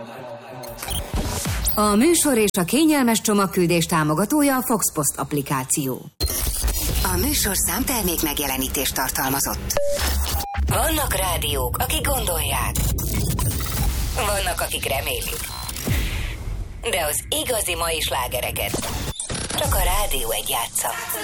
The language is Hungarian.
A műsor és a kényelmes csomagküldés támogatója a Fox Post applikáció. A műsor számtermék megjelenítést tartalmazott. Vannak rádiók, akik gondolják. Vannak, akik remélik. De az igazi mai slágereket csak a Rádió 1 játsza.